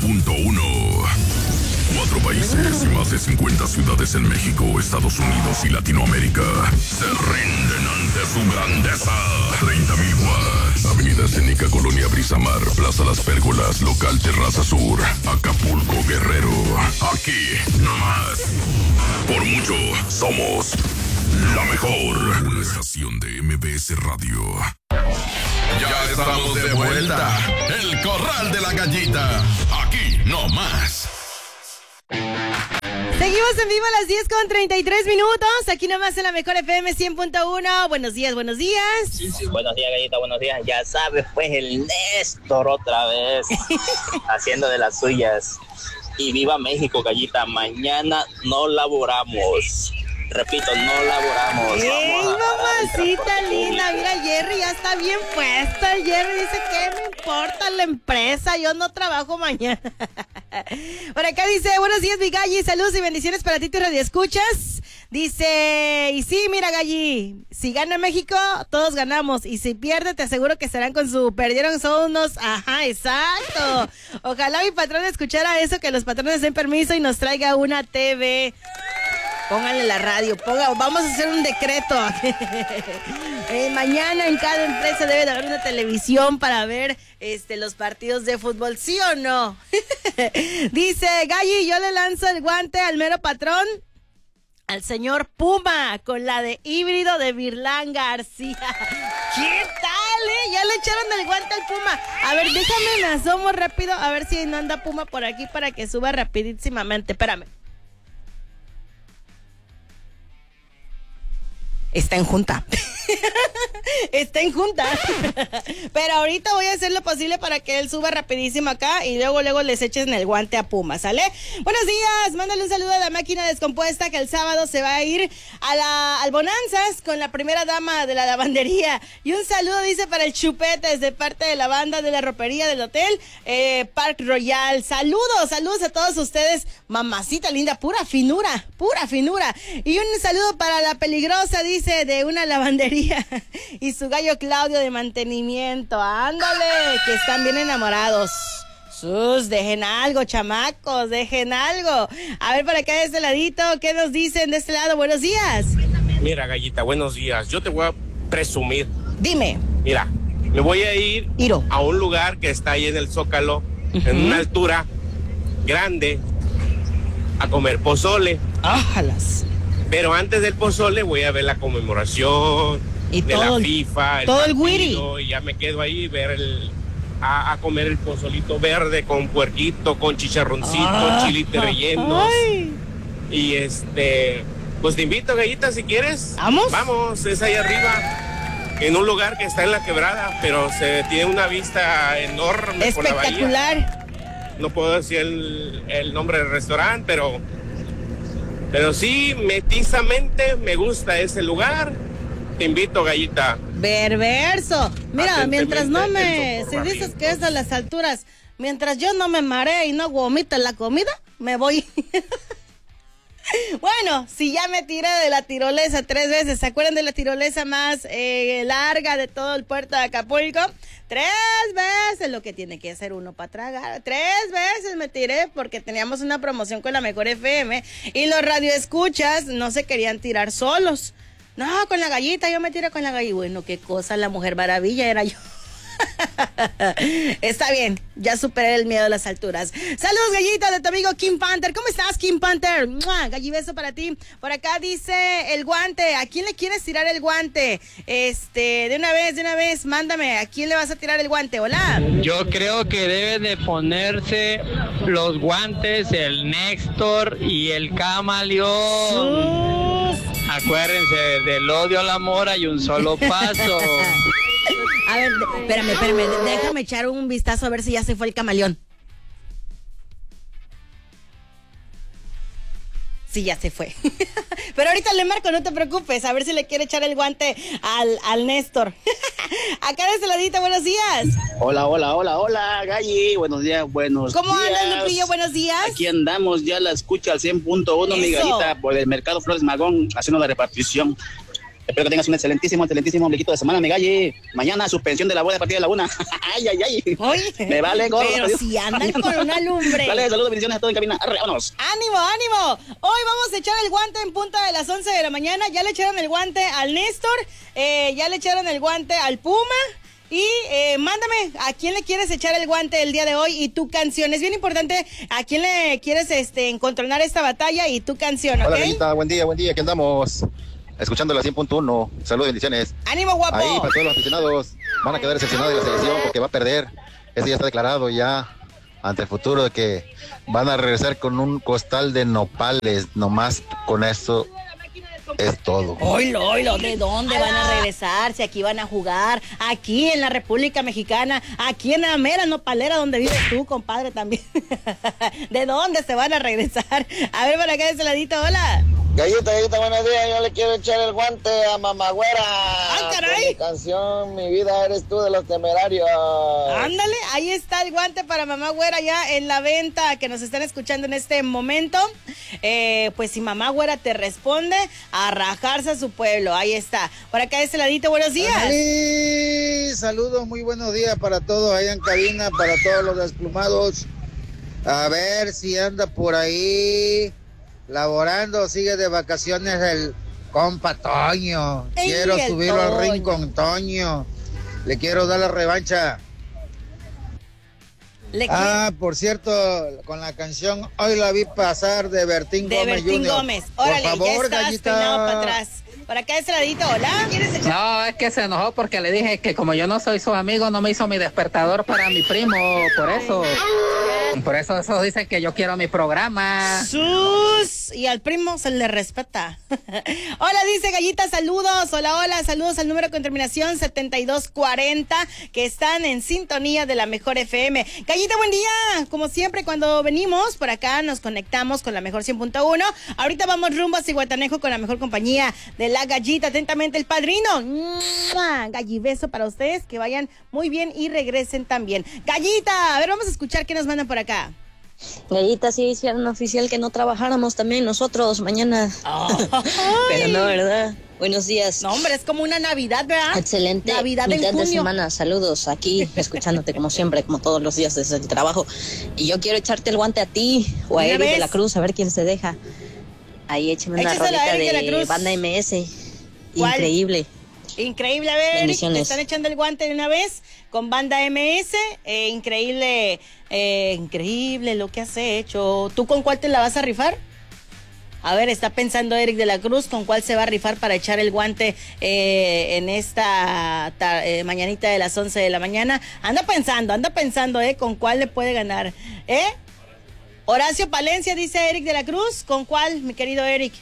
100.1. 4 países y más de 50 ciudades en México, Estados Unidos y Latinoamérica se rinden ante su grandeza. 30,000 watts. Avenida Escénica, Colonia Brisamar, Plaza Las Pérgolas, Local Terraza Sur, Acapulco, Guerrero. Aquí, nomás. Por mucho, somos la mejor. Una estación de MBS Radio. Ya estamos de vuelta. El Corral de la Gallita. Aquí, nomás. Seguimos en vivo a las 10:33. Aquí nomás en la mejor FM 100.1. Buenos días, buenos días. Sí. Buenos días, Gallita, buenos días. Ya sabes, pues el Néstor otra vez haciendo de las suyas. Y viva México, Gallita. Mañana no laboramos. Repito, no laboramos. ¡Ey, mamacita linda! Mira, Jerry ya está bien puesto. Jerry dice, ¿qué me importa la empresa? Yo no trabajo mañana. Por acá dice, buenos días, mi Galli. Saludos y bendiciones para ti, tu radioescuchas. Dice, y sí, mira, Galli, si gana México, todos ganamos. Y si pierde, te aseguro que estarán con su perdieron, son unos... Ajá, exacto. Ojalá mi patrón escuchara eso, que los patrones den permiso y nos traiga una TV. Pónganle la radio, vamos a hacer un decreto. Mañana en cada empresa debe de haber una televisión para ver los partidos de fútbol, ¿sí o no? Dice, Galli, yo le lanzo el guante al mero patrón, al señor Puma, con la de híbrido de Virlán García. ¿Qué tal, Ya le echaron el guante al Puma. A ver, déjame, me asomo rápido, a ver si no anda Puma por aquí para que suba rapidísimamente. Espérame. Está en junta. Está en junta. Pero ahorita voy a hacer lo posible para que él suba rapidísimo acá y luego les echen el guante a Puma, ¿sale? Buenos días, mándale un saludo a la máquina descompuesta que el sábado se va a ir al Bonanzas con la primera dama de la lavandería. Y un saludo, dice, para el Chupetes de parte de la banda de la ropería del hotel Park Royal. Saludos a todos ustedes, mamacita linda, pura finura. Y un saludo para la Peligrosa, dice, de una lavandería y su gallo Claudio de mantenimiento. Ándale, que están bien enamorados. Dejen algo, chamacos, dejen algo. A ver, por acá de este ladito, ¿qué nos dicen de este lado? Buenos días. Mira, Gallita, buenos días. Yo te voy a presumir. Dime. Mira, me voy a ir a un lugar que está ahí en el Zócalo, en una altura grande, a comer pozole. ¡Ájalas! Pero antes del pozole voy a ver la conmemoración y de todo la FIFA, todo el güiri. Y ya me quedo ahí a comer el pozolito verde con puerquito, con chicharroncito, chilitos rellenos. Ay. Y pues te invito, Gallita, si quieres. Vamos, es ahí arriba, en un lugar que está en la quebrada, pero se tiene una vista enorme por la bahía. Espectacular. No puedo decir el nombre del restaurante, pero sí, metizamente me gusta ese lugar. Te invito, Gallita. Perverso. Mira, mientras no me... Si dices que es a las alturas, mientras yo no me maree y no vomite la comida, me voy. Bueno, si ya me tiré de la tirolesa 3 veces, ¿se acuerdan de la tirolesa más larga de todo el puerto de Acapulco? 3 veces lo que tiene que hacer uno para tragar. 3 veces me tiré porque teníamos una promoción con la Mejor FM y los radioescuchas no se querían tirar solos. No, con la Gallita, yo me tiré con la Gallita. Bueno, qué cosa, la Mujer Maravilla era yo. Está bien, ya superé el miedo a las alturas. Saludos, Gallita, de tu amigo Kim Panther. ¿Cómo estás, Kim Panther? ¡Mua! Gallibeso para ti. Por acá dice el guante. ¿A quién le quieres tirar el guante? De una vez, mándame. ¿A quién le vas a tirar el guante? Hola. Yo creo que deben de ponerse los guantes el Néstor y el Camaleón. Acuérdense, del odio al amor hay un solo paso. A ver, espérame, déjame echar un vistazo a ver si ya se fue el Camaleón. Sí, ya se fue. Pero ahorita le marco, no te preocupes, a ver si le quiere echar el guante al Néstor. Acá de este ladito, buenos días. Hola, Galli, buenos días. ¿Cómo andas, Lupillo? Buenos días. Aquí andamos, ya la escucha al 100.1, mi Gallita, por el Mercado Flores Magón, haciendo la repartición. Espero que tengas un excelentísimo ombliguito de semana, mi Galli. Mañana suspensión de la boda a partir de la 1. Ay, ay, ay. Oye, me vale gorro. Pero si andan con una lumbre. Dale, saludos, bendiciones a todos en cabina. Arre, vámonos. ¡Ánimo, ánimo! Hoy vamos a echar el guante en punta de las 11 de la mañana. Ya le echaron el guante al Néstor, ya le echaron el guante al Puma. Y mándame a quién le quieres echar el guante el día de hoy y tu canción. Es bien importante a quién le quieres encontronar esta batalla y tu canción, ¿ok? Hola, Benita, buen día, aquí andamos escuchando la 100.1. Saludos, bendiciones. ¡Ánimo, guapo! Ahí, para todos los aficionados, van a quedar decepcionados de la selección porque va a perder. Eso ya está declarado ya ante el futuro de que van a regresar con un costal de nopales. Nomás con eso es todo. Oilo, ¿de dónde van a regresar? Si aquí van a jugar, aquí en la República Mexicana, aquí en la mera nopalera donde vives tú, compadre, también. ¿De dónde se van a regresar? A ver, por acá de ese ladito, hola. Gallita, buenos días. Yo le quiero echar el guante a Mamagüera. ¡Ah, caray! Mi canción, Mi vida eres tú, de Los Temerarios. Ándale, ahí está el guante para Mamá Güera ya en la venta, que nos están escuchando en este momento. Pues si Mamá Güera te responde, a rajarse a su pueblo. Ahí está. Por acá de este ladito, buenos días. ¡Ay! Saludos, muy buenos días para todos allá en cabina, para todos los desplumados. A ver si anda por ahí laborando, sigue de vacaciones el compa Toño. Quiero subirlo al ring con Toño. Le quiero dar la revancha. Por cierto, con la canción Hoy la vi pasar de Bertín Gómez Jr. Órale, por favor, ya estás Gallita. peinado para atrás. Por acá de este ladito, hola. No, es que se enojó porque le dije que como yo no soy su amigo, no me hizo mi despertador para mi primo, por eso. Por eso dicen que yo quiero mi programa. ¡Sus! Y al primo se le respeta. Hola, dice Gallita, saludos. Hola, saludos al número con terminación 7240, que están en sintonía de la Mejor FM. Gallita, buen día. Como siempre, cuando venimos por acá, nos conectamos con la Mejor 100.1. Ahorita vamos rumbo a Cihuatanejo con la mejor compañía de la Gallita. Atentamente, el padrino. Gallibeso para ustedes, que vayan muy bien y regresen también. Gallita, a ver, vamos a escuchar qué nos mandan por acá. Gallita, sí hicieron oficial que no trabajáramos también nosotros mañana. Pero no, ¿verdad? Buenos días. No, hombre, es como una Navidad, ¿verdad? Excelente. Navidad mitad en junio. de semana. Saludos aquí, escuchándote como siempre, como todos los días desde el trabajo. Y yo quiero echarte el guante a ti o a Eric de la Cruz, a ver quién se deja. Ahí échame una rolita de Banda MS. ¿Cuál? Increíble. Increíble, a ver, Eric, te están echando el guante de una vez con Banda MS. Increíble lo que has hecho. ¿Tú con cuál te la vas a rifar? A ver, está pensando Eric de la Cruz con cuál se va a rifar para echar el guante en esta mañanita de las 11 de la mañana. Anda pensando, con cuál le puede ganar. Horacio Palencia, dice Eric de la Cruz. ¿Con cuál, mi querido Eric?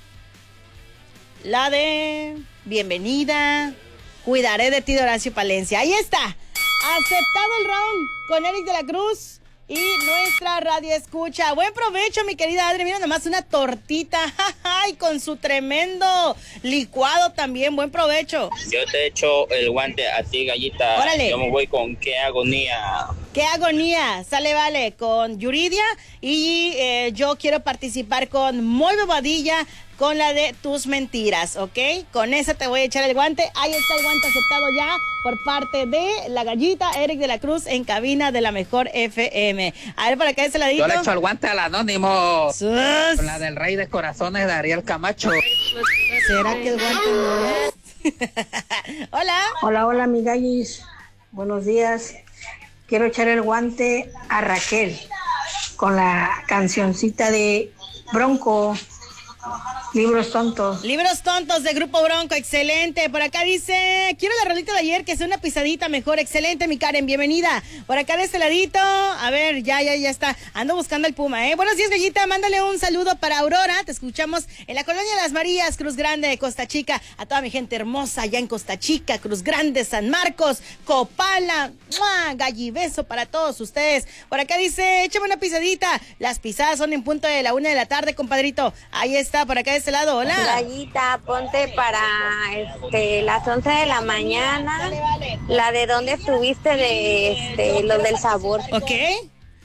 La de Bienvenida, Cuidaré de ti, de Horacio Palencia. Ahí está, aceptado el round con Eric de la Cruz y nuestra radio escucha. Buen provecho, mi querida Adri. Mira nomás una tortita, y con su tremendo licuado también. Buen provecho. Yo te echo el guante a ti, Gallita. Órale. Yo me voy con Qué Agonía. Qué agonía, sale, vale, con Yuridia. Y yo quiero participar con Muy Bobadilla, con la de Tus Mentiras, ¿ok? Con esa te voy a echar el guante. Ahí está el guante aceptado ya por parte de la Gallita, Eric de la Cruz, en cabina de la Mejor FM. A ver, por acá ese ladito. Yo le echo el guante al Anónimo. Con la del Rey de Corazones de Ariel Camacho. ¿Será que el guante no es? Hola. Hola, mi Gallis. Buenos días. Quiero echar el guante a Raquel con la cancioncita de Bronco. Libros tontos. Libros tontos de Grupo Bronco, excelente. Por acá dice, quiero la rolita de ayer, que sea una pisadita mejor. Excelente, mi Karen, bienvenida. Por acá de este ladito, a ver, ya está. Ando buscando el Puma, Buenos días, Gallita, mándale un saludo para Aurora. Te escuchamos en la Colonia de las Marías, Cruz Grande, Costa Chica. A toda mi gente hermosa allá en Costa Chica, Cruz Grande, San Marcos, Copala. ¡Mua! Gallibeso para todos ustedes. Por acá dice, échame una pisadita. Las pisadas son en punto de la 1 de la tarde, compadrito. Ahí está, por acá de este lado, hola. Gallita, ponte para las 11 de la mañana. Vale. La de dónde estuviste de los del sabor. Ok.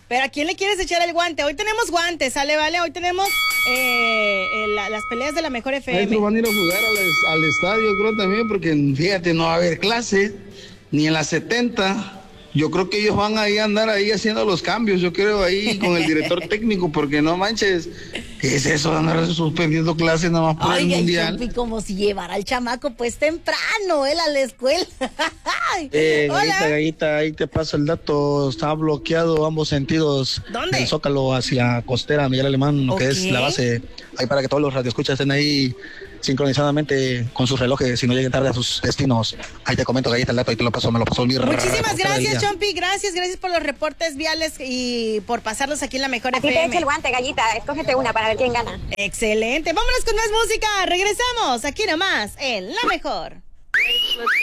Pero ¿a quién le quieres echar el guante? Hoy tenemos guantes, ¿sale, vale? Hoy tenemos las peleas de la mejor FM. Maestro, van a ir a jugar al estadio, creo también, porque fíjate, no va a haber clase, ni en las 70. Yo creo que ellos van a andar ahí haciendo los cambios, yo creo, ahí con el director técnico, porque no manches, ¿qué es eso de andar suspendiendo clases nada más por el mundial? Ay, como si llevara al chamaco pues temprano, él a la escuela. Gallita, ahí te paso el dato, está bloqueado ambos sentidos. ¿Dónde? El Zócalo hacia Costera, Miguel Alemán, lo que es la base, ahí para que todos los radioescuchas estén ahí sincronizadamente con sus relojes, si no lleguen tarde a sus destinos. Ahí te comento, Gallita, el dato, ahí te lo paso, me lo pasó mi Muchísimas gracias, Chompi, gracias por los reportes viales y por pasarlos aquí en la mejor FM. Aquí te echo el guante, Gallita, escógete una para ver quién gana. Excelente, vámonos con más música, regresamos aquí nomás en La Mejor.